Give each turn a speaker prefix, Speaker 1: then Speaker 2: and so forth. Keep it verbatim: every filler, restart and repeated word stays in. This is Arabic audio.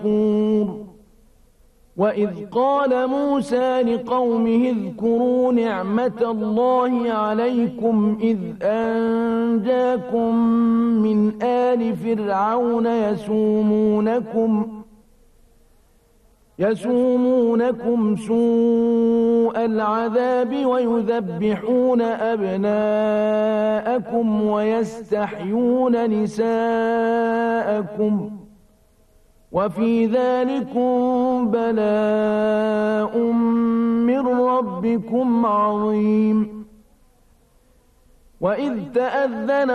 Speaker 1: شكور. وإذ قال موسى لقومه اذكروا نعمة الله عليكم إذ أنجاكم من آل فرعون يسومونكم يسومونكم سوء العذاب ويذبحون أبناءكم ويستحيون نساءكم وفي ذلكم بلاء من ربكم عظيم. وإذ تأذن